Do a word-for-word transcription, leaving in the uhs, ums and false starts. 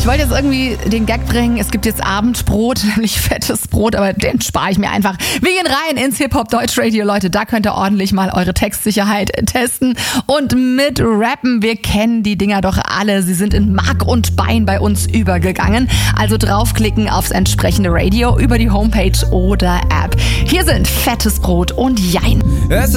Ich wollte jetzt irgendwie den Gag bringen, es gibt jetzt Abendbrot, nämlich fettes Brot, aber den spare ich mir einfach. Wir gehen rein ins Hip-Hop-Deutsch-Radio, Leute, da könnt ihr ordentlich mal eure Textsicherheit testen und mit rappen. Wir kennen die Dinger doch alle, sie sind in Mark und Bein bei uns übergegangen. Also draufklicken aufs entsprechende Radio über die Homepage oder App. Hier sind fettes Brot und Jein. Es